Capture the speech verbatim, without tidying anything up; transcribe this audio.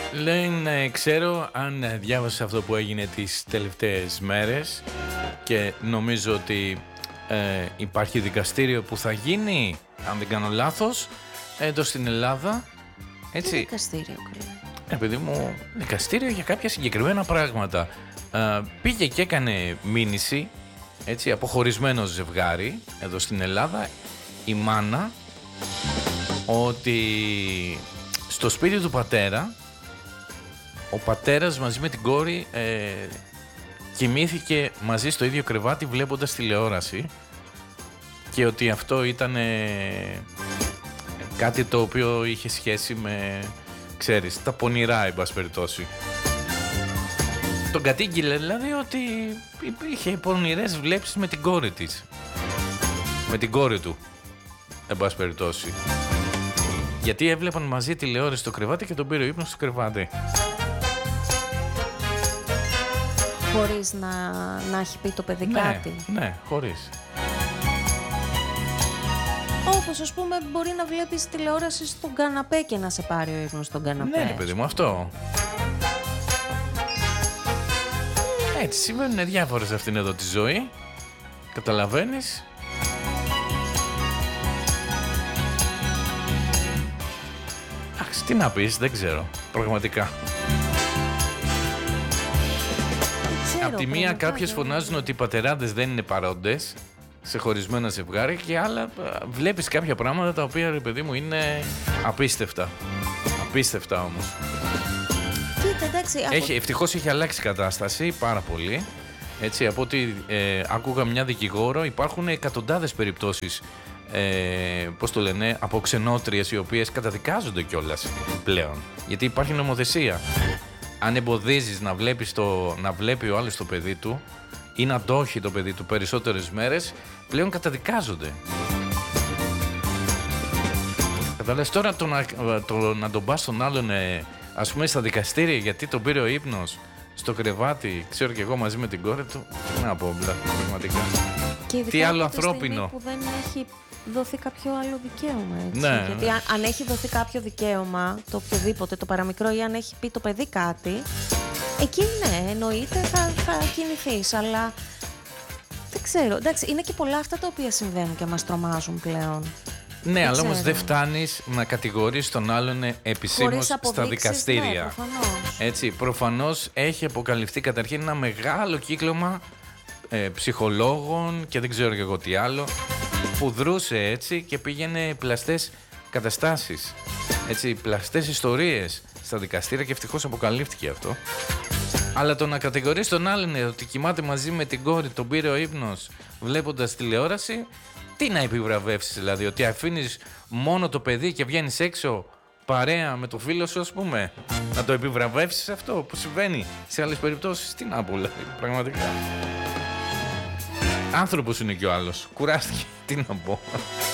Λένε, ξέρω αν διάβασα αυτό που έγινε τις τελευταίες μέρες και νομίζω ότι ε, υπάρχει δικαστήριο που θα γίνει, αν δεν κάνω λάθος, εδώ στην Ελλάδα. Έτσι. Τι δικαστήριο, καλά? Επειδή μου, δικαστήριο για κάποια συγκεκριμένα πράγματα. Ε, πήγε και έκανε μήνυση, έτσι, αποχωρισμένο ζευγάρι εδώ στην Ελλάδα, η μάνα, ότι στο σπίτι του πατέρα ο πατέρας μαζί με την κόρη ε, κοιμήθηκε μαζί στο ίδιο κρεβάτι βλέποντας τηλεόραση και ότι αυτό ήταν ε, κάτι το οποίο είχε σχέση με, ξέρεις, τα πονηρά, εν πάση περιπτώσει. Τον κατήγγειλε δηλαδή ότι είχε πονηρές βλέψεις με την κόρη της. Με την κόρη του, εν πάση περιπτώσει. Γιατί έβλεπαν μαζί τηλεόραση στο κρεβάτι και τον πήρε ο ύπνος στο κρεβάτι. Χωρίς να, να έχει πει το παιδί ναι, κάτι. Ναι, χωρίς. Όπως, ας πούμε, μπορεί να βλέπεις τηλεόραση στον καναπέ και να σε πάρει ο ύπνος στον καναπέ. Ναι, ρε παιδί μου, αυτό. Έτσι, συμβαίνουν διάφορες αυτήν εδώ τη ζωή. Καταλαβαίνεις. Αχ, τι να πεις, δεν ξέρω. Πραγματικά. Απ' τη μία κάποιες φωνάζουν ότι οι πατεράδες δεν είναι παρόντες σε χωρισμένα ζευγάρια και άλλα βλέπεις κάποια πράγματα τα οποία, ρε παιδί μου, είναι απίστευτα. Απίστευτα όμως. Κοίτα, εντάξει, Έχει, από... ευτυχώς έχει αλλάξει η κατάσταση πάρα πολύ. Έτσι, από ό,τι ε, άκουγα μια δικηγόρο, υπάρχουν εκατοντάδες περιπτώσεις ε, πώς το λένε, από ξενότριες οι οποίες καταδικάζονται κιόλας πλέον. Γιατί υπάρχει νομοθεσία. Αν εμποδίζεις να, βλέπεις το, να βλέπει ο άλλος το παιδί του ή να το έχει το παιδί του περισσότερες μέρες, πλέον καταδικάζονται. Καταλαβαίνεις, τώρα το να, το, να τον πας στον άλλον, ε, ας πούμε στα δικαστήρια, γιατί τον πήρε ο ύπνος στο κρεβάτι, ξέρω και εγώ μαζί με την κόρη του, να πω, πραγματικά. Και τι άλλο ανθρώπινο. Που δεν έχει δοθεί κάποιο άλλο δικαίωμα, έτσι. Ναι. Γιατί αν, αν έχει δοθεί κάποιο δικαίωμα, το οποιοδήποτε, το παραμικρό, ή αν έχει πει το παιδί κάτι, εκεί ναι, εννοείται θα, θα κινηθείς, αλλά δεν ξέρω. Εντάξει, είναι και πολλά αυτά τα οποία συμβαίνουν και μας τρομάζουν πλέον. Ναι, αλλά όμως δεν φτάνεις να κατηγορείς τον άλλον επισήμως στα δικαστήρια. Ναι, προφανώς. Έτσι, προφανώς έχει αποκαλυφθεί καταρχήν ένα μεγάλο κύκλωμα ε, ψυχολόγων και δεν ξέρω και εγώ τι άλλο, που δρούσε έτσι και πήγαινε πλαστές καταστάσεις, έτσι, πλαστές ιστορίες στα δικαστήρια και ευτυχώς αποκαλύφθηκε αυτό. Αλλά το να κατηγορείς τον άλλον ότι κοιμάται μαζί με την κόρη, τον πήρε ο ύπνος βλέποντας τηλεόραση, τι να επιβραβεύσεις δηλαδή, ότι αφήνεις μόνο το παιδί και βγαίνεις έξω παρέα με το φίλο σου, ας πούμε, να το επιβραβεύσεις αυτό που συμβαίνει σε άλλες περιπτώσεις? Τι να πω, δηλαδή, πραγματικά. Άνθρωπος είναι κι ο άλλος, κουράστηκε, τι να πω.